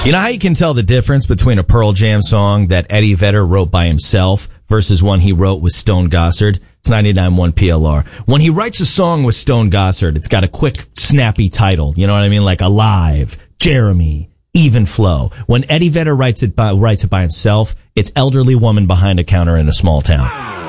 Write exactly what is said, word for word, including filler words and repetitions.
You know how you can tell the difference between a Pearl Jam song that Eddie Vedder wrote by himself versus one he wrote with Stone Gossard? It's ninety-nine point one P L R. When he writes a song with Stone Gossard, it's got a quick, snappy title. You know what I mean? Like Alive, Jeremy, Even Flow. When Eddie Vedder writes it by, writes it by himself, it's Elderly Woman Behind a Counter in a Small Town.